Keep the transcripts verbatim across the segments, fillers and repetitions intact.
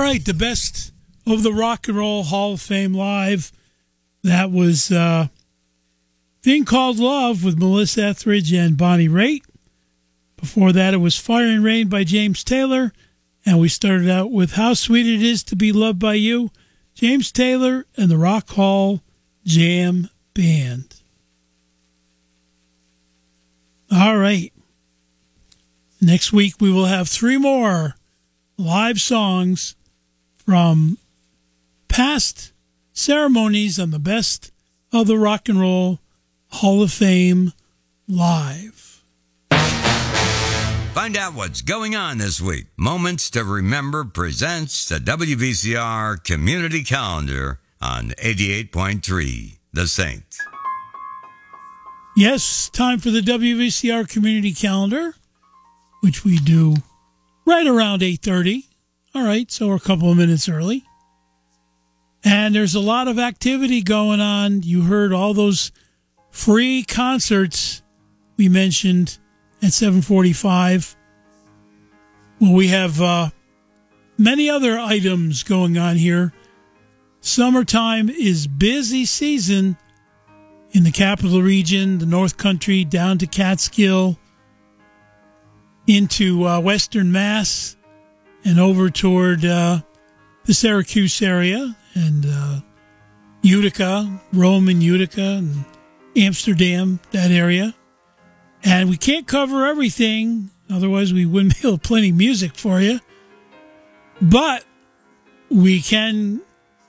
right, the best of the Rock and Roll Hall of Fame live. That was uh, Thing Called Love with Melissa Etheridge and Bonnie Raitt. Before that, it was Fire and Rain by James Taylor. And we started out with How Sweet It Is to Be Loved by You, James Taylor and the Rock Hall Jam Band. All right. Next week, we will have three more live songs from past ceremonies on the best of the Rock and Roll Hall of Fame live. Find out what's going on this week. Moments to Remember presents the W V C R Community Calendar on eighty-eight point three, The Saint. Yes, time for the W V C R Community Calendar, which we do right around eight thirty. All right, so we're a couple of minutes early. And there's a lot of activity going on. You heard all those free concerts we mentioned at seven forty-five. Well, we have uh, many other items going on here. Summertime is busy season in the Capital Region, the North Country, down to Catskill, into uh, Western Mass, and over toward uh, the Syracuse area and uh, Utica, Rome and Utica, and Amsterdam, that area. And we can't cover everything, otherwise we wouldn't be able to play any music for you. But we can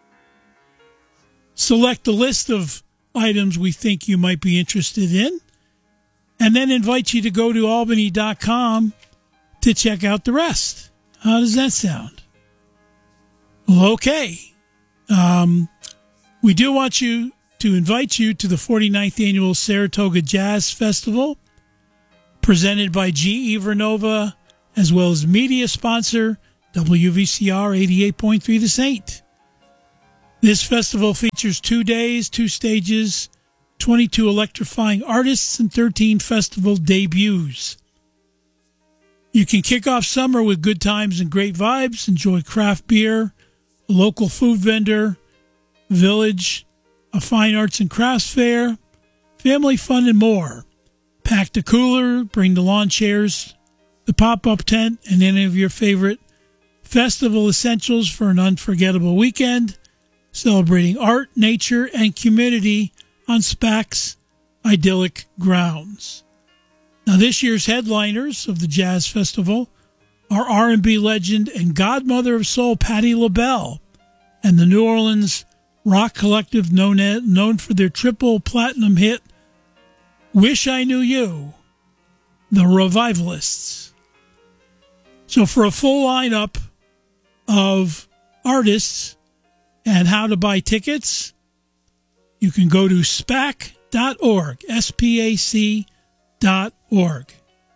select a list of items we think you might be interested in, and then invite you to go to albany dot com to check out the rest. How does that sound? Well, okay. Um, we do want you to invite you to the forty-ninth Annual Saratoga Jazz Festival, presented by G E Vernova, as well as media sponsor W V C R eighty-eight point three The Saint. This festival features two days, two stages, twenty-two electrifying artists, and thirteen festival debuts. You can kick off summer with good times and great vibes, enjoy craft beer, a local food vendor, village, a fine arts and crafts fair, family fun, and more. Pack the cooler, bring the lawn chairs, the pop-up tent, and any of your favorite festival essentials for an unforgettable weekend, celebrating art, nature, and community on SPAC's idyllic grounds. Now, this year's headliners of the Jazz Festival are R and B legend and godmother of soul Patti LaBelle and the New Orleans rock collective known, known for their triple platinum hit, Wish I Knew You, the Revivalists. So for a full lineup of artists and how to buy tickets, you can go to spac dot org, S P A C dot org.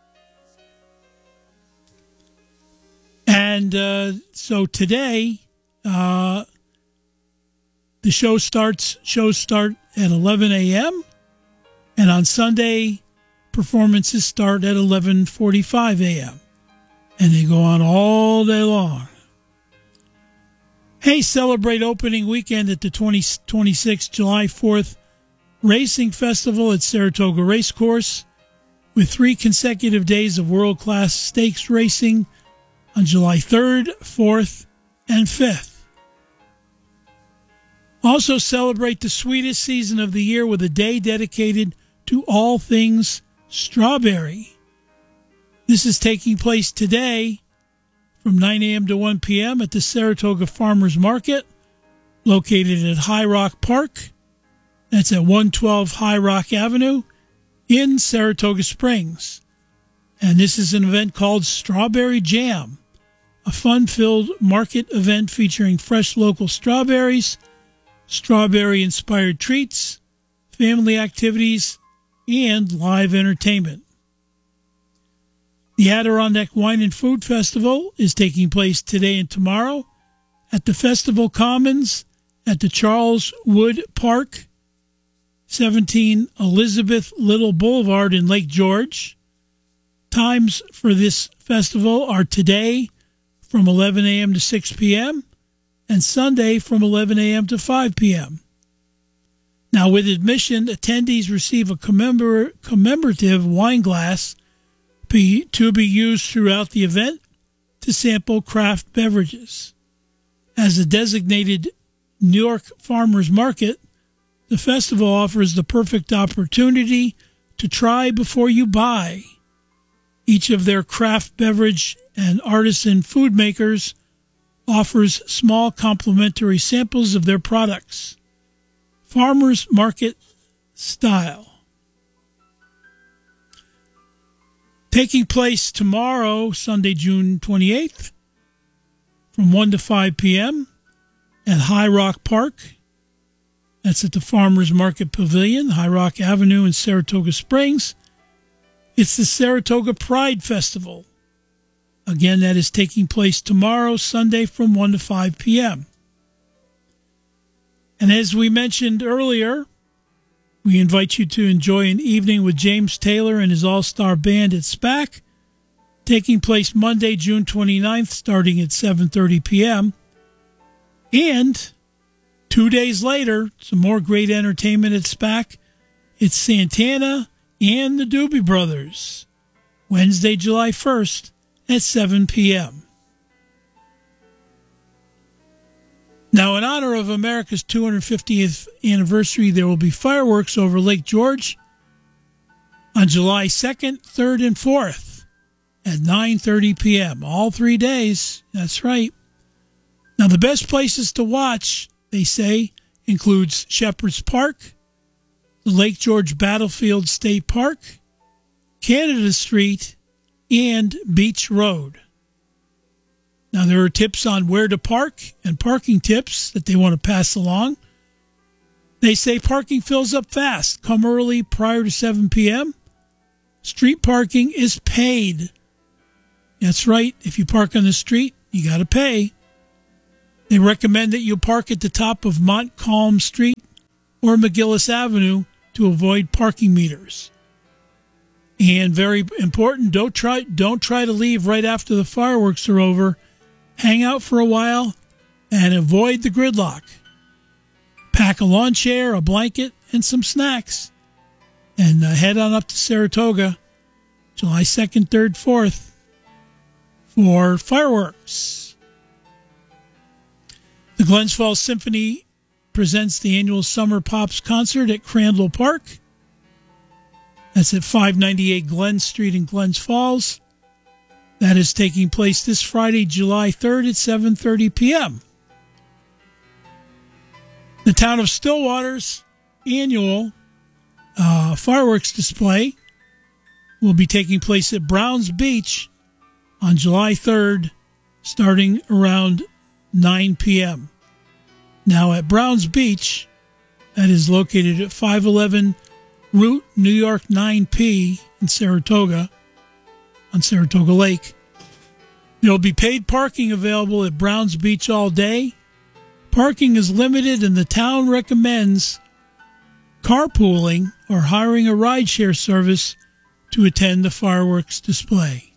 And uh, so today, uh, the show starts, shows start at eleven a.m., and on Sunday, performances start at eleven forty-five a.m., and they go on all day long. Hey, celebrate opening weekend at the twenty twenty-six July fourth Racing Festival at Saratoga Racecourse, with three consecutive days of world-class stakes racing on July third, fourth, and fifth. Also celebrate the sweetest season of the year with a day dedicated to all things strawberry. This is taking place today from nine a.m. to one p.m. at the Saratoga Farmers Market, located at High Rock Park. That's at one twelve High Rock Avenue in Saratoga Springs. And this is an event called Strawberry Jam, a fun-filled market event featuring fresh local strawberries, strawberry-inspired treats, family activities, and live entertainment. The Adirondack Wine and Food Festival is taking place today and tomorrow at the Festival Commons at the Charles Wood Park, seventeen Elizabeth Little Boulevard in Lake George. Times for this festival are today from eleven a.m. to six p.m., and Sunday from eleven a.m. to five p.m. Now, with admission, attendees receive a commemor- commemorative wine glass be, to be used throughout the event to sample craft beverages. As a designated New York Farmers Market, the festival offers the perfect opportunity to try before you buy. Each of their craft beverage and artisan food makers offers small complimentary samples of their products. Farmers Market style. Taking place tomorrow, Sunday, June twenty-eighth, from one to five p.m. at High Rock Park. That's at the Farmers Market Pavilion, High Rock Avenue in Saratoga Springs. It's the Saratoga Pride Festival. Again, that is taking place tomorrow, Sunday, from one to five p.m. And as we mentioned earlier, we invite you to enjoy an evening with James Taylor and his all-star band at SPAC, taking place Monday, June twenty-ninth, starting at seven thirty p.m. And two days later, some more great entertainment at SPAC. It's Santana and the Doobie Brothers, Wednesday, July first at seven p.m. Now, in honor of America's two hundred fiftieth anniversary, there will be fireworks over Lake George on July second, third, and fourth at nine thirty p.m. All three days. That's right. Now, the best places to watch, they say, includes Shepherd's Park, the Lake George Battlefield State Park, Canada Street, and Beach Road. Now, there are tips on where to park and parking tips that they want to pass along. They say parking fills up fast. Come early prior to seven p.m. Street parking is paid. That's right. If you park on the street, you got to pay. They recommend that you park at the top of Montcalm Street or McGillis Avenue to avoid parking meters. And very important, don't try, don't try to leave right after the fireworks are over. Hang out for a while and avoid the gridlock. Pack a lawn chair, a blanket, and some snacks. And uh, head on up to Saratoga, July second, third, fourth, for fireworks. The Glens Falls Symphony presents the annual Summer Pops concert at Crandall Park. That's at five ninety-eight Glen Street in Glens Falls. That is taking place this Friday, July third at seven thirty p.m. The town of Stillwater's annual uh, fireworks display will be taking place at Browns Beach on July third, starting around nine p.m. Now, at Browns Beach, that is located at five eleven Route New York nine P in Saratoga, on Saratoga Lake. There will be paid parking available at Browns Beach all day. Parking is limited, and the town recommends carpooling or hiring a rideshare service to attend the fireworks display.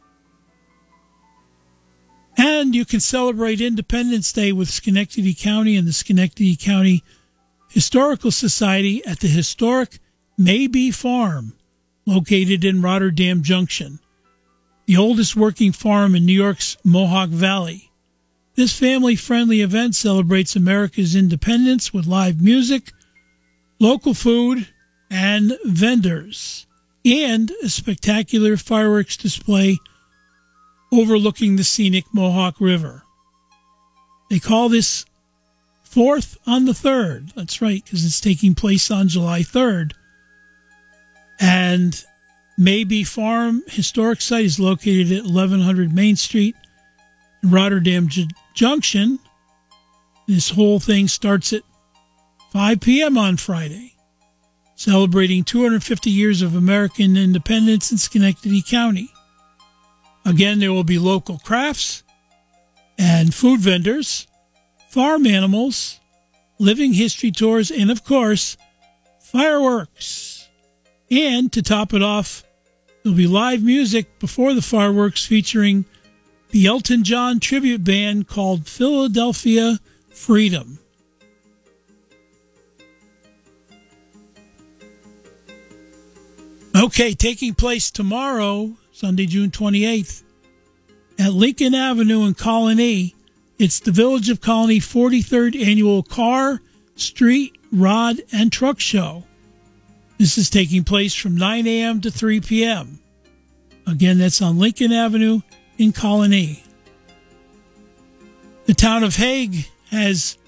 And you can celebrate Independence Day with Schenectady County and the Schenectady County Historical Society at the historic Maybe Farm, located in Rotterdam Junction, the oldest working farm in New York's Mohawk Valley. This family-friendly event celebrates America's independence with live music, local food, and vendors, and a spectacular fireworks display overlooking the scenic Mohawk River. They call this Fourth on the Third. That's right, because it's taking place on July third. And Maybe Farm Historic Site is located at eleven hundred Main Street in Rotterdam J- Junction. This whole thing starts at five p.m. on Friday, celebrating two hundred fifty years of American independence in Schenectady County. Again, there will be local crafts and food vendors, farm animals, living history tours, and, of course, fireworks. And to top it off, there'll be live music before the fireworks featuring the Elton John tribute band called Philadelphia freedom. Okay, taking place tomorrow, Sunday, June twenty-eighth, at Lincoln Avenue in Colony. It's the Village of Colony forty-third Annual Car, Street, Rod, and Truck Show. This is taking place from nine a.m. to three p.m. Again, that's on Lincoln Avenue in Colony. The town of Hague has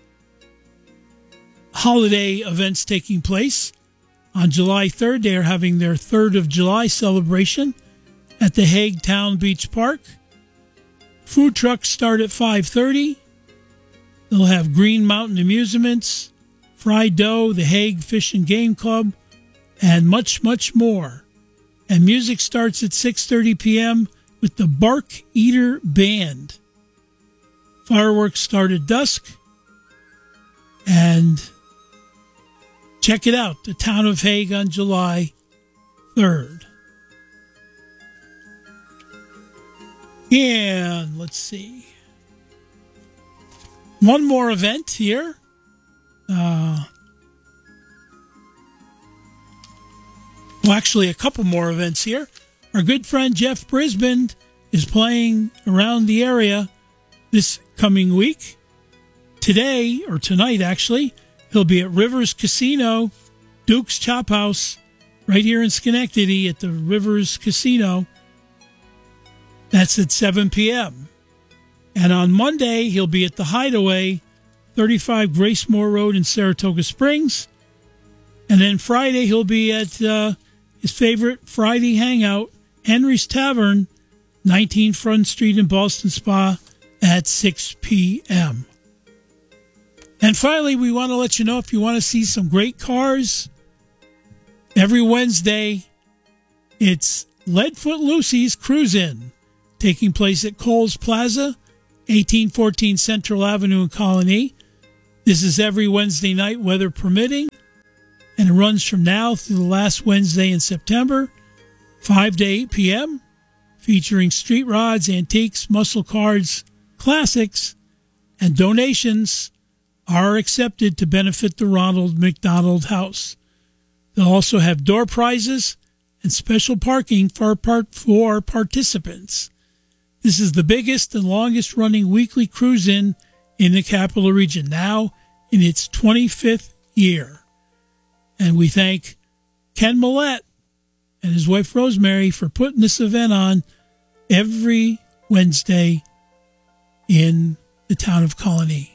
holiday events taking place. On July third, they are having their third of July celebration at the Hague Town Beach Park. Food trucks start at five thirty. They'll have Green Mountain Amusements, Fried Dough, the Hague Fish and Game Club, and much, much more. And music starts at six thirty p.m. with the Bark Eater Band. Fireworks start at dusk. And check it out, the town of Hague on July third. And let's see. One more event here. Uh, well, actually, a couple more events here. Our good friend Jeff Brisbane is playing around the area this coming week. Today, or tonight actually, he'll be at Rivers Casino, Duke's Chop House, right here in Schenectady at the Rivers Casino. That's at seven p.m. And on Monday, he'll be at the Hideaway, thirty-five Gracemore Road in Saratoga Springs. And then Friday, he'll be at uh, his favorite Friday hangout, Henry's Tavern, nineteen Front Street in Boston Spa at six p.m. And finally, we want to let you know if you want to see some great cars, every Wednesday, it's Leadfoot Lucy's Cruise-In, taking place at Coles Plaza, eighteen fourteen Central Avenue in Colony. This is every Wednesday night, weather permitting, and it runs from now through the last Wednesday in September, five to eight p.m., featuring street rods, antiques, muscle cars, classics, and donations are accepted to benefit the Ronald McDonald House. They'll also have door prizes and special parking for part for participants. This is the biggest and longest running weekly cruise-in in the Capital Region, now in its twenty-fifth year. And we thank Ken Millett and his wife Rosemary for putting this event on every Wednesday in the town of Colony.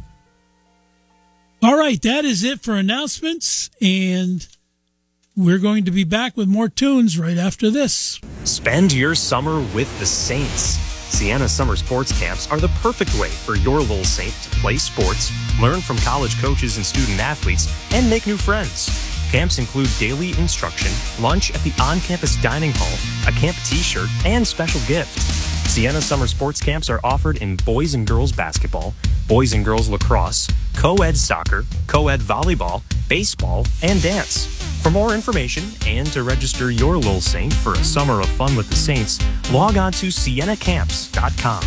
All right, that is it for announcements, and we're going to be back with more tunes right after this. Spend your summer with the Saints. Sienna Summer Sports Camps are the perfect way for your little Saint to play sports, learn from college coaches and student athletes, and make new friends. Camps include daily instruction, lunch at the on-campus dining hall, a camp t-shirt, and special gift. Sienna Summer Sports Camps are offered in boys and girls basketball, boys and girls lacrosse, co-ed soccer, co-ed volleyball, baseball, and dance. For more information and to register your little Saint for a summer of fun with the Saints, log on to sienna camps dot com.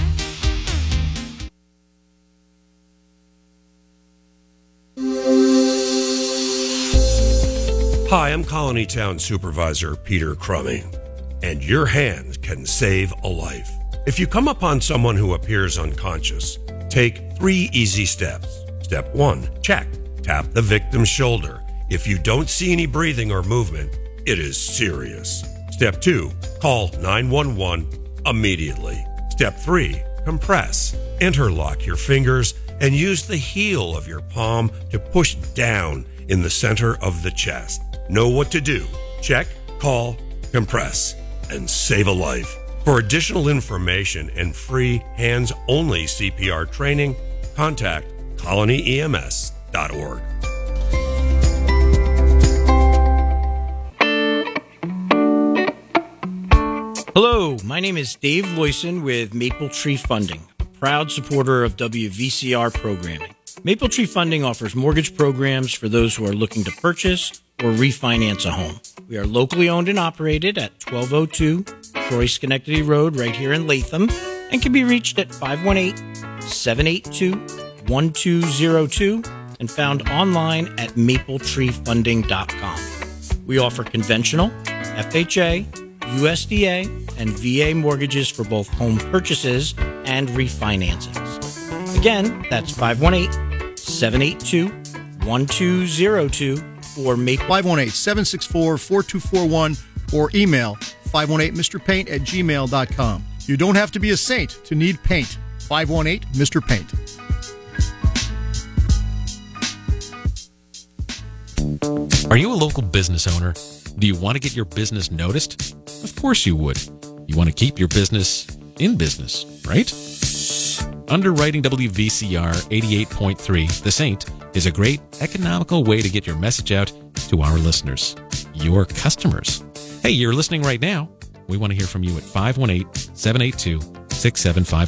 Hi, I'm Colony Town Supervisor Peter Crummy, and your hand can save a life. If you come upon someone who appears unconscious, take three easy steps. Step one, check. Tap the victim's shoulder. If you don't see any breathing or movement, it is serious. Step two, call nine one one immediately. Step three, compress. Interlock your fingers and use the heel of your palm to push down in the center of the chest. Know what to do. Check, call, compress, and save a life. For additional information and free hands-only C P R training, contact colony E M S dot org. Hello, my name is Dave Loyson with Maple Tree Funding, a proud supporter of W V C R programming. Maple Tree Funding offers mortgage programs for those who are looking to purchase or refinance a home. We are locally owned and operated at twelve oh two Troy Schenectady Road right here in Latham and can be reached at five one eight, seven eight two, one two zero two and found online at maple tree funding dot com. We offer conventional, F H A, U S D A, and V A mortgages for both home purchases and refinancings. Again, that's five one eight, seven eight two, one two zero two or Maple. five one eight, seven six four, four two four one or email five one eight Mister Paint at gmail dot com. You don't have to be a saint to need paint. five one eight Mister Paint. Are you a local business owner? Do you want to get your business noticed? Of course you would. You want to keep your business in business, right? Underwriting W V C R eighty-eight point three, The Saint, is a great economical way to get your message out to our listeners, your customers. Hey, you're listening right now. We want to hear from you at five one eight, seven eight two, six seven five